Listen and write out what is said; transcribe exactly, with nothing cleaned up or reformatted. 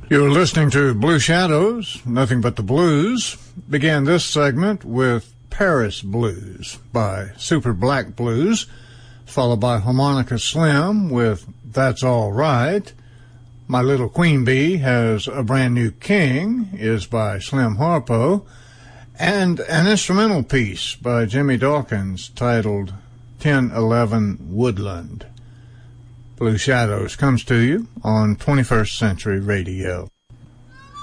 You're listening to Blue Shadows, Nothing But the Blues. Began this segment with Paris Blues by Super Black Blues, followed by Harmonica Slim with That's All Right. My Little Queen Bee Has a Brand New King is by Slim Harpo, and an instrumental piece by Jimmy Dawkins titled ten eleven Woodland. Blue Shadows comes to you on twenty-first Century Radio.